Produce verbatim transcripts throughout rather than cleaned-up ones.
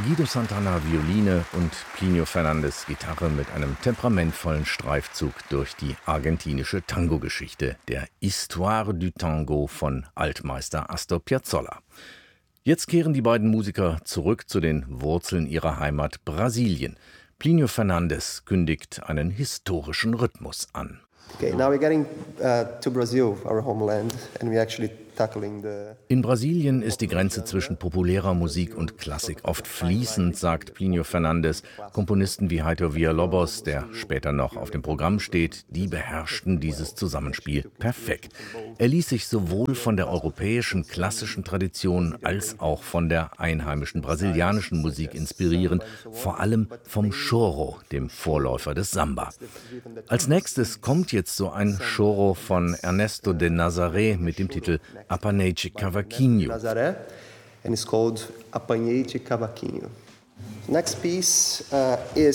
Guido Santana Violine und Plinio Fernandes Gitarre mit einem temperamentvollen Streifzug durch die argentinische Tango-Geschichte, der Histoire du Tango von Altmeister Astor Piazzolla. Jetzt kehren die beiden Musiker zurück zu den Wurzeln ihrer Heimat Brasilien. Plinio Fernandes kündigt einen historischen Rhythmus an. Okay, now we're getting uh, to Brazil, our homeland, and we actually tackling the. In Brasilien ist die Grenze zwischen populärer Musik und Klassik oft fließend, sagt Plinio Fernandes. Komponisten wie Heitor Villa-Lobos, der später noch auf dem Programm steht, die beherrschten dieses Zusammenspiel perfekt. Er ließ sich sowohl von der europäischen klassischen Tradition als auch von der einheimischen brasilianischen Musik inspirieren, vor allem vom Choro, dem Vorläufer des Samba. Als nächstes kommt jetzt so ein Choro von Ernesto de Nazaré mit dem Titel Apanhei de Cavaquinho. And it's called Apanhei de Cavaquinho. Next piece uh,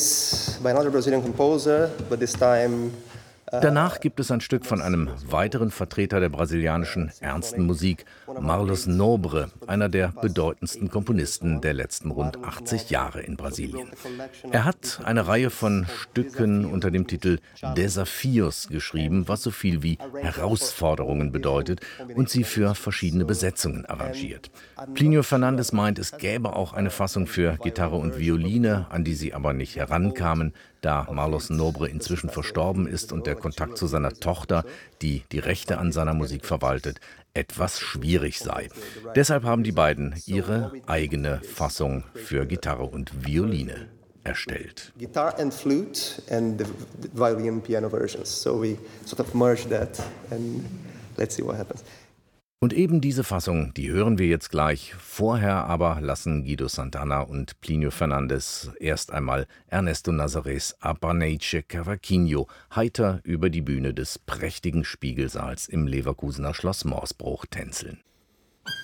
is by another Brazilian composer, but this time. Danach gibt es ein Stück von einem weiteren Vertreter der brasilianischen ernsten Musik, Marlos Nobre, einer der bedeutendsten Komponisten der letzten rund achtzig Jahre in Brasilien. Er hat eine Reihe von Stücken unter dem Titel Desafios geschrieben, was so viel wie Herausforderungen bedeutet, und sie für verschiedene Besetzungen arrangiert. Plinio Fernandes meint, es gäbe auch eine Fassung für Gitarre und Violine, an die sie aber nicht herankamen, da Marlos Nobre inzwischen verstorben ist und der Kontakt zu seiner Tochter, die die Rechte an seiner Musik verwaltet, etwas schwierig sei. Deshalb haben die beiden ihre eigene Fassung für Gitarre und Violine erstellt. Guitar and flute and the violin piano versions. So we sort of merged that and let's see what happens. Und eben diese Fassung, die hören wir jetzt gleich. Vorher aber lassen Guido Santana und Plinio Fernandes erst einmal Ernesto Nazarés Apanhei de Cavaquinho heiter über die Bühne des prächtigen Spiegelsaals im Leverkusener Schloss Morsbruch tänzeln.